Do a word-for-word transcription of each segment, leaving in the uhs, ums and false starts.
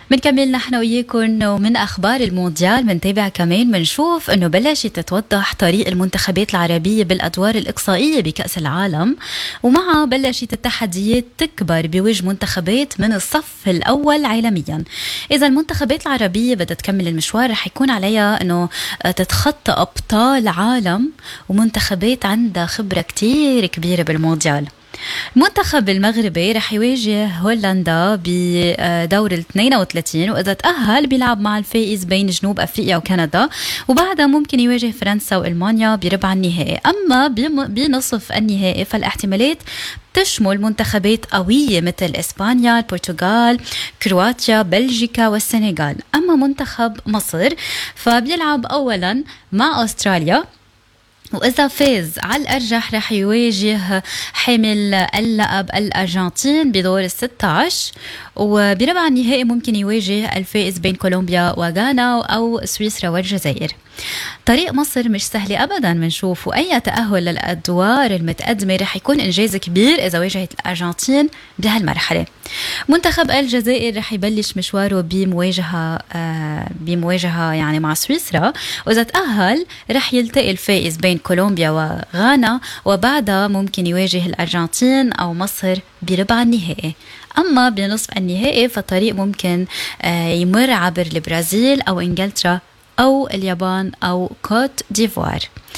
بنكمل نحن وياكم ومن أخبار المونديال بنتابع كمان بنشوف أنه بلشت تتوضح طريق المنتخبات العربية بالأدوار الإقصائية بكأس العالم، ومعها بلشت التحديات تكبر بوجه منتخبات من الصف الأول عالميا. إذا المنتخبات العربية بدها تكمل المشوار رح يكون عليها أنه تتخطى أبطال عالم ومنتخبات عندها خبرة كتير كبيرة بالمونديال. المنتخب المغربي رح يواجه هولندا بدور ال اثنين وثلاثين، وإذا تأهل بيلعب مع الفائز بين جنوب أفريقيا وكندا، وبعدها ممكن يواجه فرنسا وألمانيا بربع النهائي. أما بنصف النهائي فالاحتمالات تشمل منتخبات قوية مثل إسبانيا، البرتغال، كرواتيا، بلجيكا والسنغال. أما منتخب مصر فبيلعب أولا مع أستراليا، وإذا فاز على الأرجح رح يواجه حامل اللقب الأرجنتين بدور الستة عشر، وبربع النهائي ممكن يواجه الفائز بين كولومبيا وغانا أو سويسرا والجزائر. طريق مصر مش سهل أبدا، منشوف أي تأهل للأدوار المتقدمة رح يكون إنجاز كبير إذا واجهت الأرجنتين بهالمرحلة. منتخب الجزائر رح يبلش مشواره بمواجهة آه بمواجهة يعني مع سويسرا، وإذا تأهل رح يلتقي الفائز بين كولومبيا وغانا، وبعدها ممكن يواجه الأرجنتين أو مصر بربع النهائي. أما بنصف النهائي فالطريق ممكن آه يمر عبر البرازيل أو إنجلترا أو اليابان أو كوت ديفوار.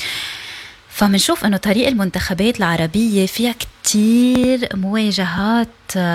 فمنشوف أنه طريق المنتخبات العربية فيها كتير مواجهات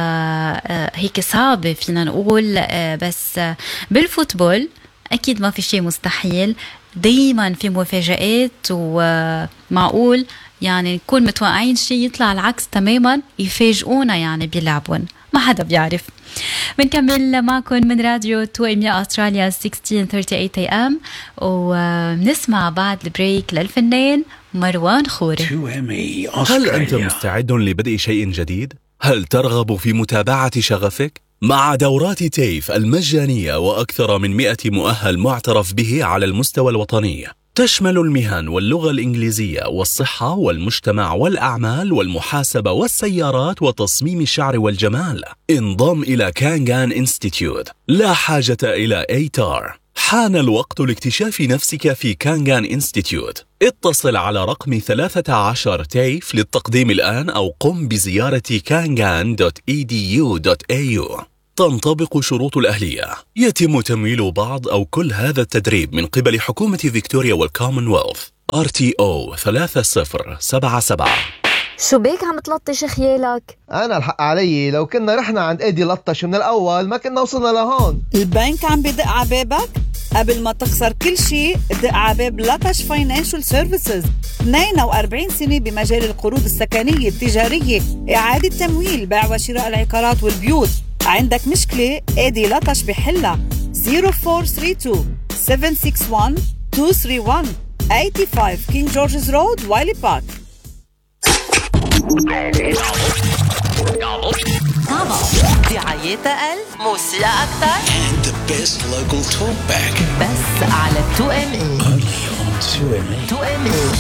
هيك صعبة فينا نقول، بس بالفوتبول أكيد ما في شيء مستحيل، دايما في مفاجآت، ومعقول يعني نكون متوقعين شيء يطلع العكس تماما يفاجئونا يعني بيلعبون، ما حدا بيعرف. بنكمل معكم من راديو تو ام اي أستراليا ستة عشر ثلاثة وثلاثين اي ام، ونسمع بعد البريك للفنان مروان خوري. هل أنت مستعد لبدء شيء جديد؟ هل ترغب في متابعة شغفك؟ مع دورات تيف المجانية وأكثر من مئة مؤهل معترف به على المستوى الوطني، تشمل المهن واللغة الإنجليزية والصحة والمجتمع والأعمال والمحاسبة والسيارات وتصميم الشعر والجمال. انضم إلى كانغان إنستيتيوت، لا حاجة إلى إيتار. حان الوقت لاكتشاف نفسك في كانغان إنستيتيوت. اتصل على رقم ثلاثة عشر تيف للتقديم الآن، أو قم بزيارة كانغان دوت إي دي يو دوت إيه يو. تنطبق شروط الأهلية. يتم تمويل بعض أو كل هذا التدريب من قبل حكومة فيكتوريا والكومنولث. آر تي أو ثلاثة صفر سبعة سبعة. شو بيك عم تلطش خيالك؟ أنا الحق علي، لو كنا رحنا عند إيدي لطش من الأول ما كنا وصلنا لهون. البنك عم بدق عبابك؟ قبل ما تخسر كل شيء دق عباب لطش فاينانشال سيرفيسز. اثنين وأربعين سنة بمجال القروض السكنية التجارية، إعادة تمويل، بيع وشراء العقارات والبيوت. عندك مشكلة إيدي لطش بحلها. صفر أربعة ثلاثة اثنين سبعة ستة واحد اثنين ثلاثة واحد خمسة وثمانين كينج جورجز رود، وايلي بارك. دعايات أقل، موسيقى أكتر، and the best local talkback. بس على تو ام اي. Only on تو ام اي. تو ام اي.